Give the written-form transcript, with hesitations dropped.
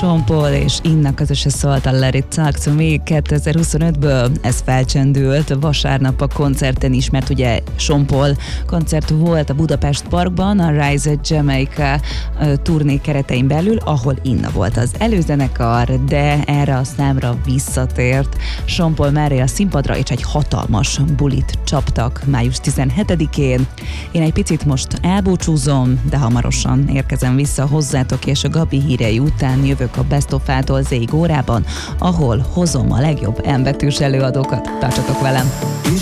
Sean Paul és Inna közösen szólt a Let It Talk To Me 2025-ből. Ez felcsendült vasárnap a koncerten is, mert ugye Sean Paul koncert volt a Budapest Parkban, a Rise at Jamaica turné keretein belül, ahol Inna volt az előzenekar, de erre a számra visszatért Sean Paul mellé a színpadra, és egy hatalmas bulit csaptak május 17-én. Én egy picit most elbúcsúzom, de hamarosan érkezem vissza hozzátok, és a Gabi hírei után jövök a Best of-tól Z órában, ahol hozom a legjobb M betűs előadókat. Tartsatok velem!